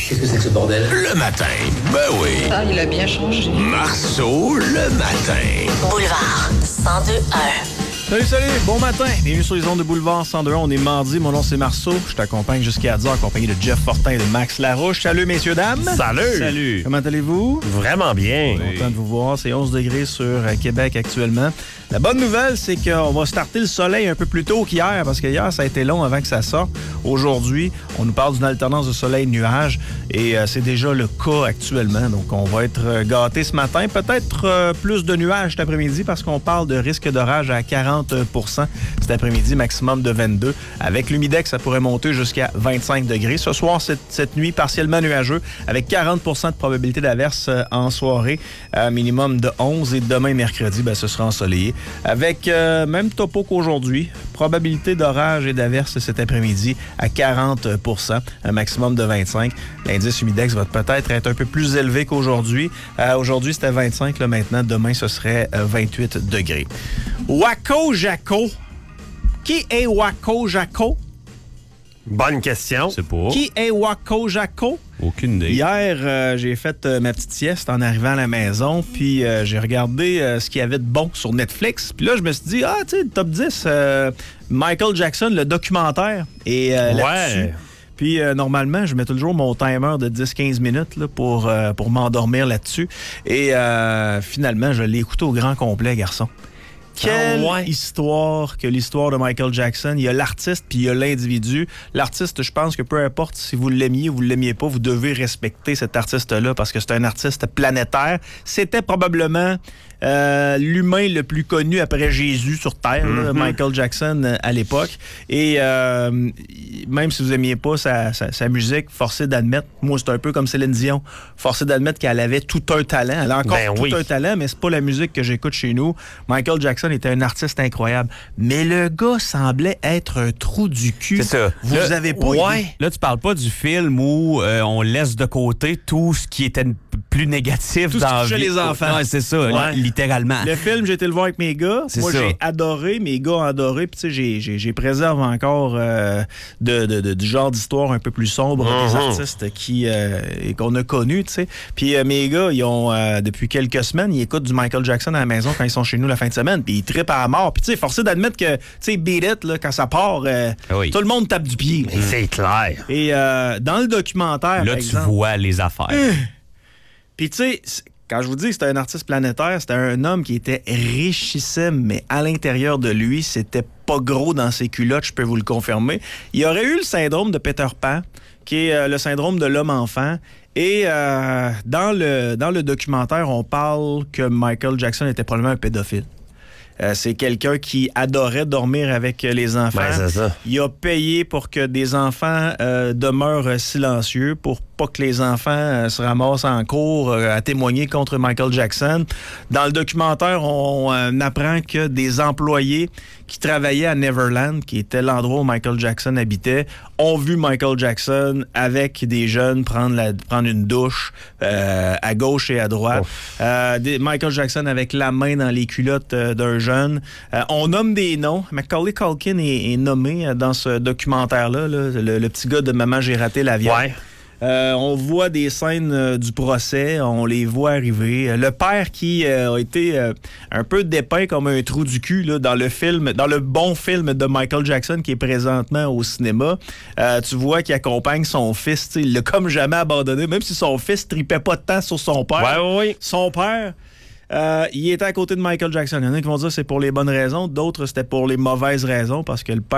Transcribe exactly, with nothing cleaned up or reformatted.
Qu'est-ce que c'est que ce bordel? Le matin, ben oui. Ah, il a bien changé. Marceau, le matin. Boulevard cent deux un. Salut, salut, bon matin. Bienvenue sur les ondes de Boulevard cent deux un. On est mardi, mon nom c'est Marceau. Je t'accompagne jusqu'à dix heures, accompagné de Jeff Fortin et de Max Larouche. Salut, messieurs, dames. Salut. Salut. Comment allez-vous? Vraiment bien. Content de vous voir. C'est onze degrés sur euh, Québec actuellement. La bonne nouvelle, c'est qu'on va starter le soleil un peu plus tôt qu'hier, parce que hier, ça a été long avant que ça sorte. Aujourd'hui, on nous parle d'une alternance de soleil-nuage et euh, c'est déjà le cas actuellement. Donc, on va être euh, gâtés ce matin. Peut-être euh, plus de nuages cet après-midi parce qu'on parle de risque d'orage à quarante pour cent cet après-midi, maximum de vingt-deux. Avec l'humidex, ça pourrait monter jusqu'à vingt-cinq degrés. Ce soir, cette, cette nuit, partiellement nuageux, avec quarante pour cent de probabilité d'averse euh, en soirée, euh, minimum de onze. Et demain, mercredi, ben, ce sera ensoleillé. Avec euh, même topo qu'aujourd'hui, probabilité d'orage et d'averse cet après-midi à quarante pour cent, un maximum de vingt-cinq. L'indice humidex va peut-être être un peu plus élevé qu'aujourd'hui. Euh, aujourd'hui, c'était vingt-cinq. Là, maintenant, demain, ce serait euh, vingt-huit degrés. Wako Jaco. Qui est Wako Jaco? Bonne question. C'est pas. Qui est Wako Jaco? Aucune idée. Hier, euh, j'ai fait euh, ma petite sieste en arrivant à la maison, puis euh, j'ai regardé euh, ce qu'il y avait de bon sur Netflix. Puis là, je me suis dit, ah, tu sais, le top dix, euh, Michael Jackson, le documentaire, et euh, Ouais. là-dessus. Puis euh, normalement, je mets toujours mon timer de dix à quinze minutes là, pour, euh, pour m'endormir là-dessus. Et euh, finalement, je l'ai écouté au grand complet, garçon. Quelle Ah ouais. histoire que l'histoire de Michael Jackson. Il y a l'artiste puis il y a l'individu. L'artiste, je pense que peu importe si vous l'aimiez ou vous ne l'aimiez pas, vous devez respecter cet artiste-là parce que c'est un artiste planétaire. C'était probablement euh, l'humain le plus connu après Jésus sur Terre, mm-hmm. là, Michael Jackson euh, à l'époque. Et euh, même si vous n'aimiez pas sa, sa, sa musique, forcé d'admettre, moi c'est un peu comme Céline Dion, forcé d'admettre qu'elle avait tout un talent. Elle a encore Ben tout oui. un talent, mais c'est pas la musique que j'écoute chez nous. Michael Jackson était un artiste incroyable. Mais le gars semblait être un trou du cul. C'est ça. Vous Là, avez pas ouais. idée. Là, tu parles pas du film où euh, on laisse de côté tout ce qui était plus négatif Tout ce qui dans la touchait vie. les enfants. Ouais, c'est ça, Ouais. littéralement. Le film, j'ai été le voir avec mes gars. C'est Moi, ça. j'ai adoré. Mes gars ont adoré. Puis, tu sais, j'ai, j'ai, j'ai préserve encore euh, de, de, de, du genre d'histoire un peu plus sombre Mm-hmm. des artistes qui, euh, et qu'on a connus, tu sais. Puis, euh, mes gars, ils ont, euh, depuis quelques semaines, ils écoutent du Michael Jackson à la maison quand ils sont chez nous la fin de semaine. Puis, ils trippent à la mort. Puis, tu sais, forcé d'admettre que, tu sais, Beat It, là, quand ça part, euh, Oui. tout le monde tape du pied. Mais c'est clair. Et euh, dans le documentaire, Là, par tu exemple, vois les affaires. puis, tu sais, c- quand je vous dis que c'était un artiste planétaire, c'était un homme qui était richissime, mais à l'intérieur de lui, c'était pas gros dans ses culottes, je peux vous le confirmer. Il aurait eu le syndrome de Peter Pan, qui est euh, le syndrome de l'homme-enfant. Et euh, dans, le, dans le documentaire, on parle que Michael Jackson était probablement un pédophile. Euh, c'est quelqu'un qui adorait dormir avec les enfants. Ben, c'est ça. Il a payé pour que des enfants euh, demeurent silencieux, pour pas que les enfants euh, se ramassent en cours euh, à témoigner contre Michael Jackson. Dans le documentaire, on euh, apprend que des employés qui travaillaient à Neverland, qui était l'endroit où Michael Jackson habitait, ont vu Michael Jackson avec des jeunes prendre, la, prendre une douche euh, à gauche et à droite. Euh, des, Michael Jackson avec la main dans les culottes euh, d'un jeune. Euh, on nomme des noms. Macaulay Culkin est, est nommé euh, dans ce documentaire-là, là, le, le petit gars de Maman, j'ai raté l'avion. Ouais. Euh, on voit des scènes euh, du procès, on les voit arriver. Euh, Le père qui euh, a été euh, un peu dépeint comme un trou du cul là, dans le film, dans le bon film de Michael Jackson qui est présentement au cinéma. Euh, tu vois qu'il accompagne son fils, tu sais, il l'a comme jamais abandonné, même si son fils tripait pas de temps sur son père. Ouais, ouais, ouais. Son père, euh, il était à côté de Michael Jackson. Il y en a qui vont dire que c'est pour les bonnes raisons, d'autres c'était pour les mauvaises raisons parce que le père